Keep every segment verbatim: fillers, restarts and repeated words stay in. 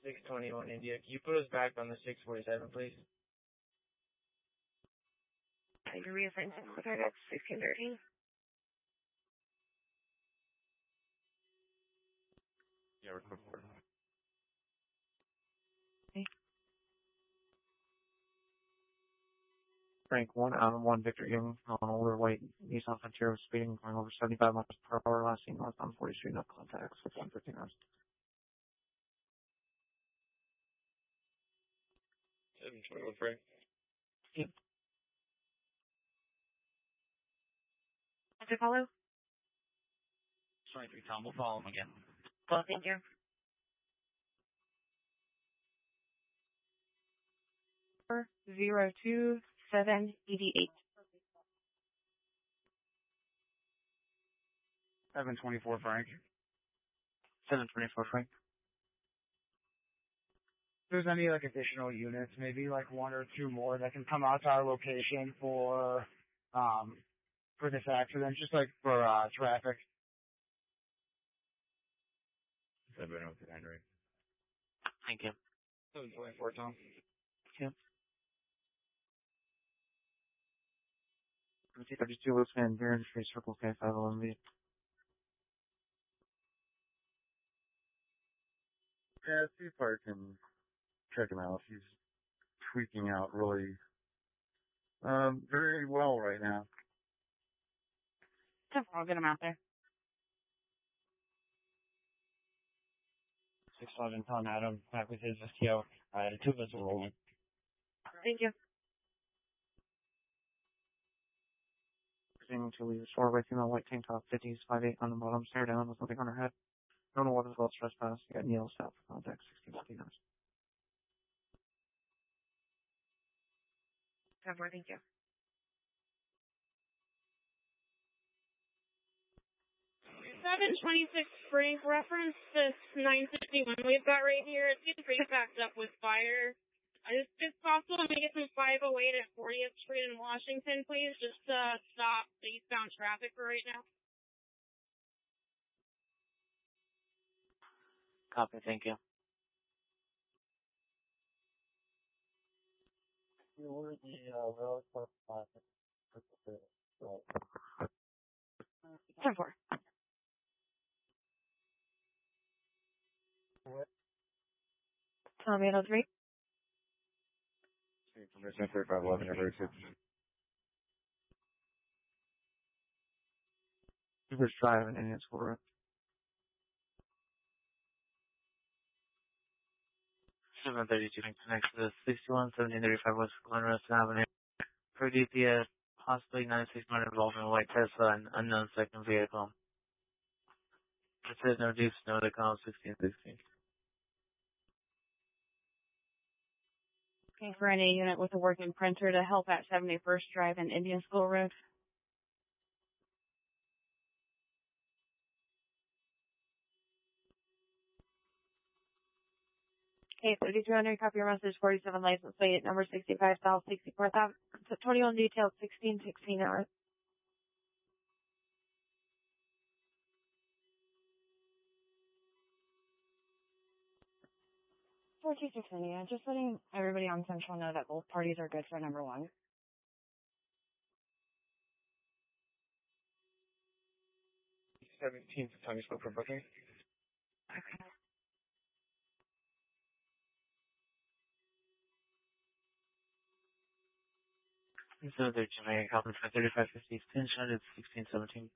six twenty-one India. Can you put us back on the six forty-seven, please? I can reassign to contact sixteen thirteen. Yeah, we're quick for it. Okay. Frank one out of one Victor Young on older white Nissan Frontier was speeding going over seventy-five miles per hour last seen north on forty Street, no contacts with one fifteen hours. seven twenty-one Frank. Yep. What's your follow? Sorry, three Tom. We'll follow him again. Well, thank you. Zero two seven eighty eight. seven twenty-four Frank. seven twenty-four Frank. If there's any like additional units, maybe like one or two more that can come out to our location for um for this accident, just like for uh traffic. seven oh nine, right? Thank you. seven twenty-four Tom. Yep. thirty-two West Van Buren Street, Circle K five eleven B. Yeah, see if I can check him out. He's tweaking out really um, very well right now. I'll get him out there. six eleven Tom Adam, back with his S T O. Uh, the two of us are rolling. Thank you. Proceeding to leave shore by female white tank top, fifties, five eight on the bottom, stare down with nothing on her head. No one water well trespass. You got Neil south for contact, sixteen fifteen hours. Cover, thank you. seven twenty-six Frank, reference this nine sixty-one we've got right here. It's getting pretty backed up with fire. Is it possible to make it from five oh eight at fortieth Street in Washington, please? Just uh, stop the eastbound traffic for right now. Copy, thank you. You ordered the uh, railroad course plastic. ten four. What? Tom eight oh three. Permission thirty-five eleven, every six. River's Drive in Indian School Road. seven thirty-two connects to the sixty-one seventeen thirty-five West Glenrose Avenue. Per D P S, possibly ninety-six minor involvement in white Tesla and unknown second vehicle. That's it, no deeps, no to call sixteen sixteen. Okay, for any unit with a working printer to help at seventy-first Drive and Indian School Road. Okay, thirty-two hundred, copy your message, forty-seven license plate, number sixty-five South, sixty-fourth Avenue, twenty-one detailed, sixteen sixteen hours. forty-six India, just letting everybody on Central know that both parties are good for number one. seventeen for Tony spoke for booking. Okay. So they're Jamaica, copy for thirty-five fifty, ten shot at sixteen seventeen.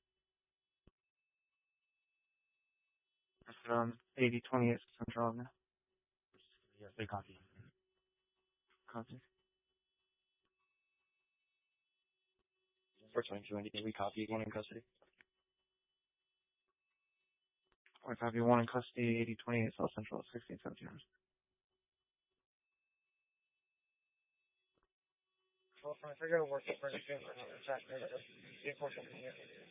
That's um, eighty twenty-eight Central Avenue. Yes, they copy. Copy. four twenty-two India, we copy, one in custody. Or copy one in custody, eighty twenty-eight South Central, sixteen seventeen hours. Well, if I figure out work for the film or another check, maybe just the enforcement here.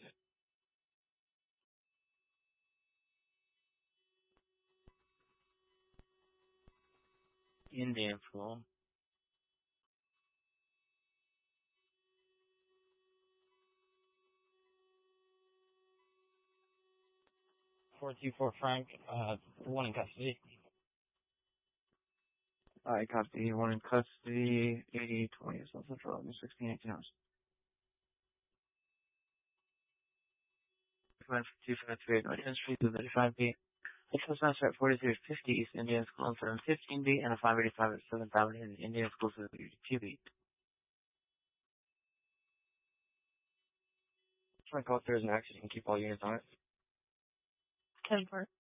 Indian School. four two four Frank, uh, one in custody. I got the one in custody, eighty twenty, so that's for sixteen, eighteen hours. Went for two five three eight North End Street, two thirty-five B. Access master at forty-three fifty East Indian School and seven fifteen B, and a five eighty-five at seventh Avenue in Indian School, two B. Try to call if there's an accident and keep all units on it. ten four.